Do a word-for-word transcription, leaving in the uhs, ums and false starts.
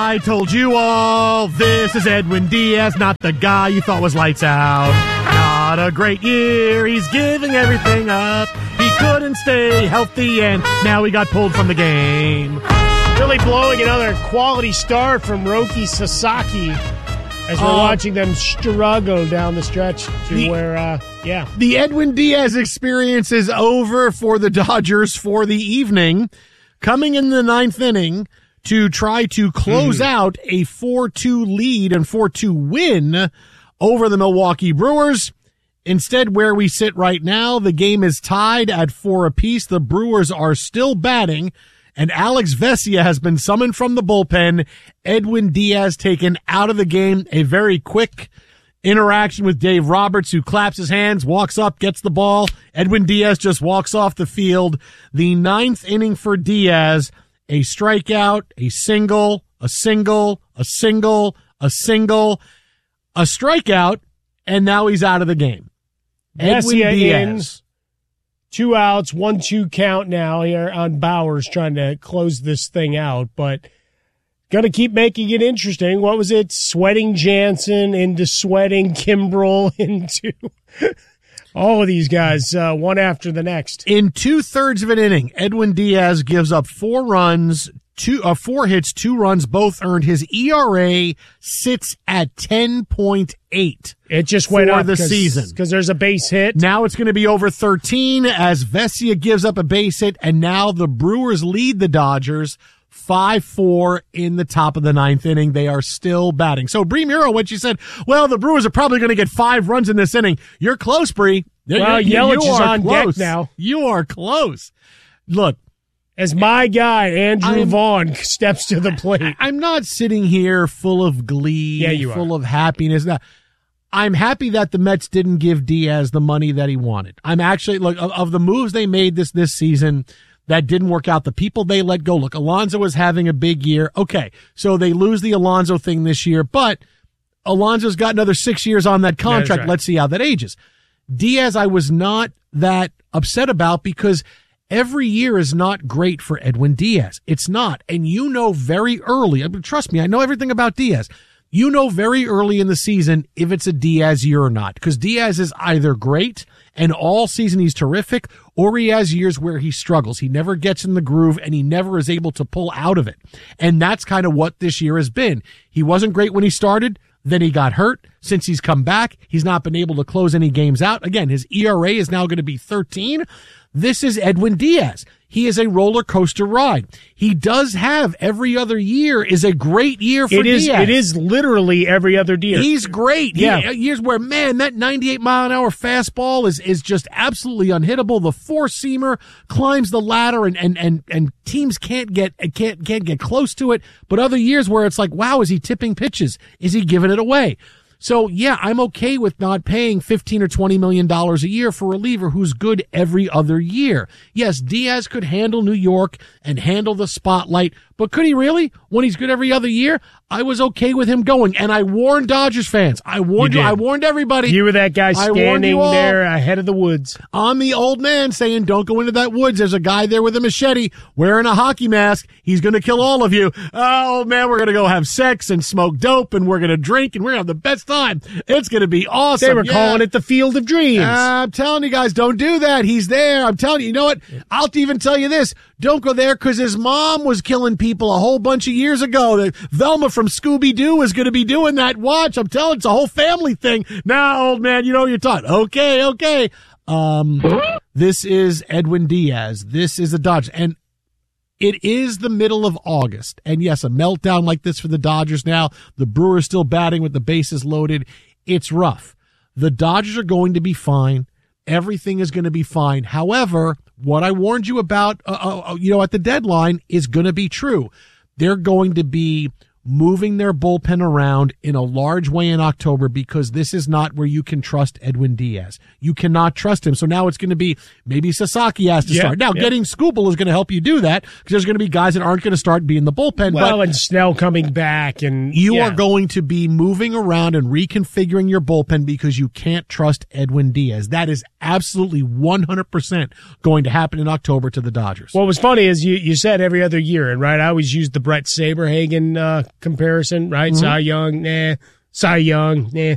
I told you all, this is Edwin Diaz, not the guy you thought was lights out. Not a great year, he's giving everything up. He couldn't stay healthy, and now he got pulled from the game. Really blowing another quality start from Roki Sasaki as we're uh, watching them struggle down the stretch to the, where, uh, yeah. The Edwin Diaz experience is over for the Dodgers for the evening. Coming in the ninth inning to try to close mm. out a four two lead and four two win over the Milwaukee Brewers. Instead, where we sit right now, the game is tied at four apiece. The Brewers are still batting, and Alex Vesia has been summoned from the bullpen. Edwin Diaz taken out of the game. A very quick interaction with Dave Roberts, who claps his hands, walks up, gets the ball. Edwin Diaz just walks off the field. The ninth inning for Diaz, a strikeout, a single, a single, a single, a single, a strikeout, and now he's out of the game. Edwin Vesia Diaz. In. Two outs, one two count now here on Bowers trying to close this thing out, but got to keep making it interesting. What was it? Sweating Jansen into sweating Kimbrel into all of these guys, uh, one after the next. In two-thirds of an inning, Edwin Diaz gives up four runs, two, uh, four hits, two runs, both earned. His E R A sits at ten point eight. It just went for up the season because there's a base hit. Now it's going to be over thirteen as Vesia gives up a base hit, and now the Brewers lead the Dodgers five four in the top of the ninth inning. They are still batting. So Bree Muro, when she said, well, the Brewers are probably going to get five runs in this inning, you're close, Bree. Well, you, Yelich you is on close. deck now. You are close. Look. As my guy, Andrew I'm, Vaughn, steps to the plate. I'm not sitting here full of glee, yeah, you full are. of happiness. I'm happy that the Mets didn't give Diaz the money that he wanted. I'm actually, look, of, of the moves they made this, this season that didn't work out, the people they let go. Look, Alonso was having a big year. Okay, so they lose the Alonso thing this year, but Alonso's got another six years on that contract. Right. Let's see how that ages. Diaz, I was not that upset about because every year is not great for Edwin Diaz. It's not. And you know very early, I mean, trust me, I know everything about Diaz. You know very early in the season if it's a Diaz year or not, because Diaz is either great and all season he's terrific, or he has years where he struggles. He never gets in the groove and he never is able to pull out of it. And that's kind of what this year has been. He wasn't great when he started. Then he got hurt. Since he's come back, he's not been able to close any games out. Again, his E R A is now going to be thirteen. This is Edwin Diaz. He is a roller coaster ride. He does have every other year is a great year for it is, Diaz. It is literally every other year. He's great. Yeah. He, years where, man, that ninety-eight mile an hour fastball is, is just absolutely unhittable. The four-seamer climbs the ladder and, and, and, and teams can't get, can't, can't get close to it. But other years where it's like, wow, is he tipping pitches? Is he giving it away? So, yeah, I'm okay with not paying fifteen or twenty million dollars a year for a reliever who's good every other year. Yes, Diaz could handle New York and handle the spotlight, but could he really? When he's good every other year, I was okay with him going. And I warned Dodgers fans. I warned you. you I warned everybody. You were that guy standing there ahead of the woods. I'm the old man saying, don't go into that woods. There's a guy there with a machete wearing a hockey mask. He's going to kill all of you. Oh, man, we're going to go have sex and smoke dope, and we're going to drink, and we're going to have the best time. It's going to be awesome. They were yeah. calling it the Field of Dreams. Uh, I'm telling you guys, don't do that. He's there. I'm telling you. You know what? I'll even tell you this. Don't go there because his mom was killing people a whole bunch of years ago. The Velma from Scooby-Doo is going to be doing that. Watch. I'm telling you, it's a whole family thing. Now, old man, you know what you're talking. Okay, okay. Um, this is Edwin Diaz. This is the Dodgers. And it is the middle of August. And yes, a meltdown like this for the Dodgers now. The Brewers still batting with the bases loaded. It's rough. The Dodgers are going to be fine. Everything is going to be fine. However, what I warned you about, uh, uh, you know, at the deadline is going to be true. They're going to be moving their bullpen around in a large way in October because this is not where you can trust Edwin Diaz. You cannot trust him. So now it's going to be maybe Sasaki has to yeah, start. Now, yeah. getting Skubal is going to help you do that because there's going to be guys that aren't going to start being the bullpen. Well, but and Snell coming back. and You yeah. are going to be moving around and reconfiguring your bullpen because you can't trust Edwin Diaz. That is absolutely one hundred percent going to happen in October to the Dodgers. What was funny is you, you said every other year, and right, I always used the Brett Saberhagen uh comparison, right? Mm-hmm. Cy Young, nah. Cy Young, nah.